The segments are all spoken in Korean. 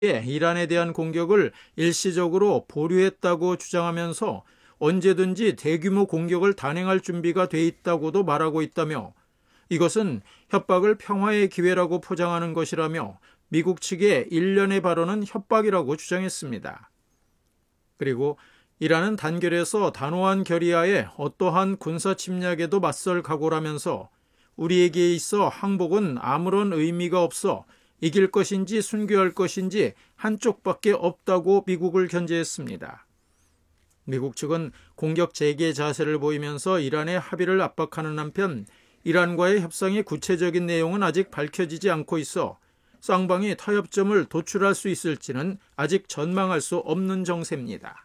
이란에 대한 공격을 일시적으로 보류했다고 주장하면서 언제든지 대규모 공격을 단행할 준비가 돼 있다고도 말하고 있다며 이것은 협박을 평화의 기회라고 포장하는 것이라며 미국 측의 일련의 발언은 협박이라고 주장했습니다. 그리고 이란은 단결해서 단호한 결의하에 어떠한 군사 침략에도 맞설 각오라면서 우리에게 있어 항복은 아무런 의미가 없어 이길 것인지 순교할 것인지 한쪽밖에 없다고 미국을 견제했습니다. 미국 측은 공격 재개 자세를 보이면서 이란의 합의를 압박하는 한편 이란과의 협상의 구체적인 내용은 아직 밝혀지지 않고 있어 쌍방이 타협점을 도출할 수 있을지는 아직 전망할 수 없는 정세입니다.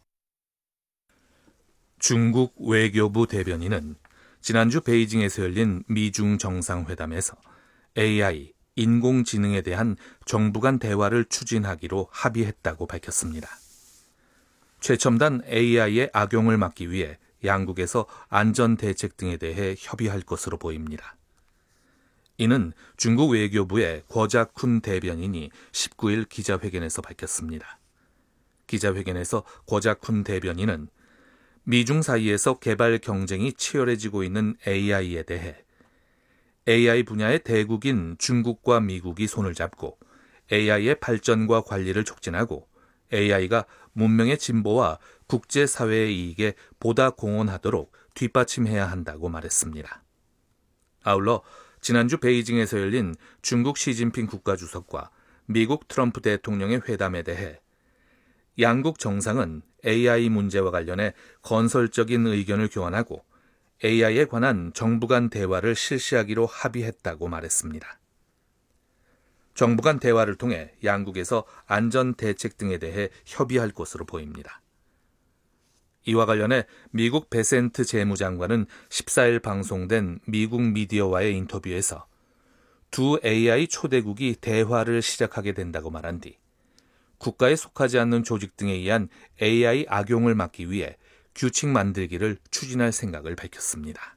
중국 외교부 대변인은 지난주 베이징에서 열린 미중 정상회담에서 AI, 인공지능에 대한 정부 간 대화를 추진하기로 합의했다고 밝혔습니다. 최첨단 AI의 악용을 막기 위해 양국에서 안전 대책 등에 대해 협의할 것으로 보입니다. 이는 중국 외교부의 궈자쿤 대변인이 19일 기자회견에서 밝혔습니다. 기자회견에서 궈자쿤 대변인은 미중 사이에서 개발 경쟁이 치열해지고 있는 AI에 대해 AI 분야의 대국인 중국과 미국이 손을 잡고 AI의 발전과 관리를 촉진하고 AI가 문명의 진보와 국제사회의 이익에 보다 공헌하도록 뒷받침해야 한다고 말했습니다. 아울러 지난주 베이징에서 열린 중국 시진핑 국가주석과 미국 트럼프 대통령의 회담에 대해 양국 정상은 AI 문제와 관련해 건설적인 의견을 교환하고 AI에 관한 정부 간 대화를 실시하기로 합의했다고 말했습니다. 정부 간 대화를 통해 양국에서 안전 대책 등에 대해 협의할 것으로 보입니다. 이와 관련해 미국 베센트 재무장관은 14일 방송된 미국 미디어와의 인터뷰에서 두 AI 초대국이 대화를 시작하게 된다고 말한 뒤 국가에 속하지 않는 조직 등에 의한 AI 악용을 막기 위해 규칙 만들기를 추진할 생각을 밝혔습니다.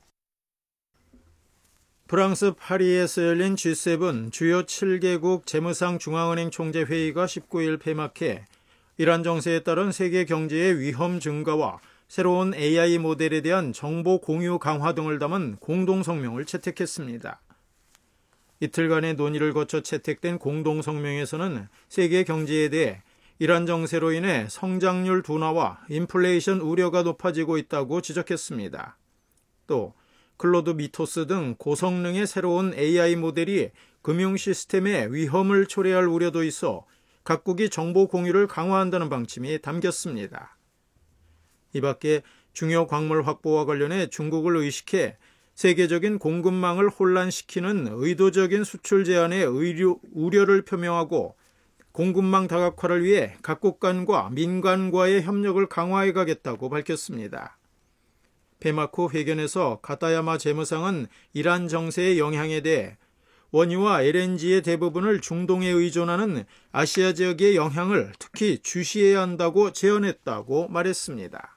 프랑스 파리에서 열린 G7 주요 7개국 재무상 중앙은행 총재 회의가 19일 폐막해 이란 정세에 따른 세계 경제의 위험 증가와 새로운 AI 모델에 대한 정보 공유 강화 등을 담은 공동성명을 채택했습니다. 이틀간의 논의를 거쳐 채택된 공동성명에서는 세계 경제에 대해 이란 정세로 인해 성장률 둔화와 인플레이션 우려가 높아지고 있다고 지적했습니다. 또 클로드 미토스 등 고성능의 새로운 AI 모델이 금융 시스템에 위험을 초래할 우려도 있어 각국이 정보 공유를 강화한다는 방침이 담겼습니다. 이 밖에 중요 광물 확보와 관련해 중국을 의식해 세계적인 공급망을 혼란시키는 의도적인 수출 제한에 우려를 표명하고 공급망 다각화를 위해 각국 간과 민간과의 협력을 강화해 가겠다고 밝혔습니다. 폐막 후 회견에서 가타야마 재무상은 이란 정세의 영향에 대해 원유와 LNG의 대부분을 중동에 의존하는 아시아 지역의 영향을 특히 주시해야 한다고 제언했다고 말했습니다.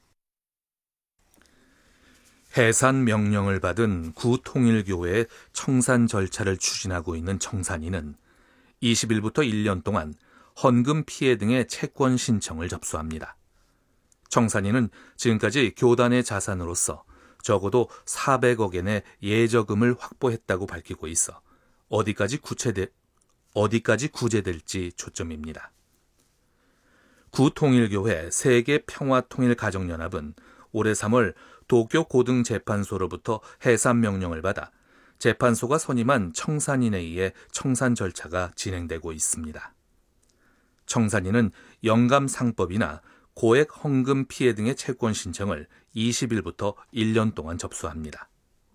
해산 명령을 받은 구통일교회의 청산 절차를 추진하고 있는 청산인은 20일부터 1년 동안 헌금 피해 등의 채권 신청을 접수합니다. 청산인은 지금까지 교단의 자산으로서 적어도 400억엔의 예저금을 확보했다고 밝히고 있어 어디까지 구제될지 초점입니다. 구통일교회 세계평화통일가정연합은 올해 3월 도쿄 고등재판소로부터 해산 명령을 받아 재판소가 선임한 청산인에 의해 청산 절차가 진행되고 있습니다. 청산인은 영감상법이나 고액 헌금 피해 등의 채권 신청을 20일부터 1년 동안 접수합니다.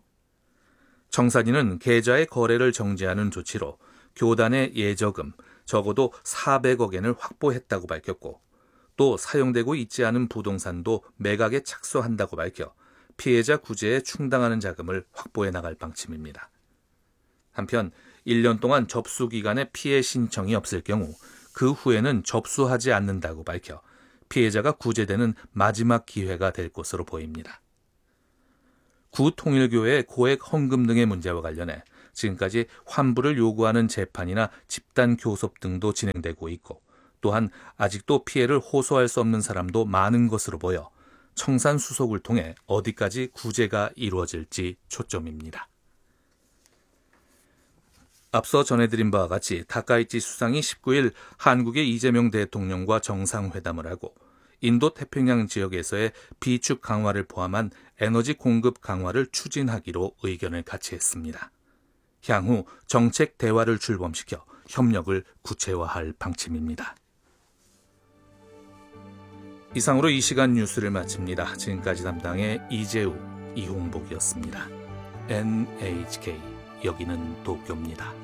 청산인은 계좌의 거래를 정지하는 조치로 교단의 예저금 적어도 400억엔을 확보했다고 밝혔고 또 사용되고 있지 않은 부동산도 매각에 착수한다고 밝혀 피해자 구제에 충당하는 자금을 확보해 나갈 방침입니다. 한편 1년 동안 접수 기간에 피해 신청이 없을 경우 그 후에는 접수하지 않는다고 밝혀 피해자가 구제되는 마지막 기회가 될 것으로 보입니다. 구통일교회의 고액 헌금 등의 문제와 관련해 지금까지 환불을 요구하는 재판이나 집단 교섭 등도 진행되고 있고, 또한 아직도 피해를 호소할 수 없는 사람도 많은 것으로 보여 청산 수속을 통해 어디까지 구제가 이루어질지 초점입니다. 앞서 전해드린 바와 같이 다카이치 수상이 19일 한국의 이재명 대통령과 정상회담을 하고 인도 태평양 지역에서의 비축 강화를 포함한 에너지 공급 강화를 추진하기로 의견을 같이 했습니다. 향후 정책 대화를 출범시켜 협력을 구체화할 방침입니다. 이상으로 이 시간 뉴스를 마칩니다. 지금까지 담당의 이재우, 이홍복이었습니다. NHK, 여기는 도쿄입니다.